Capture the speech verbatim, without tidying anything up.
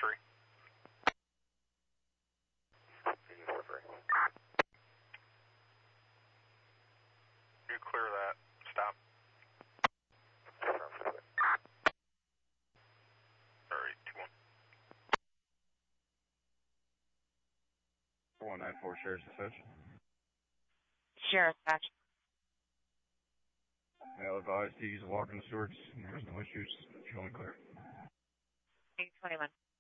three. You clear that. Stop. Alright, two one. four one nine four, Sheriff's Dispatch. Sheriff Dispatch. Male advised to use walking Stewart's. There's no issues. Showing clear. eight twenty-one.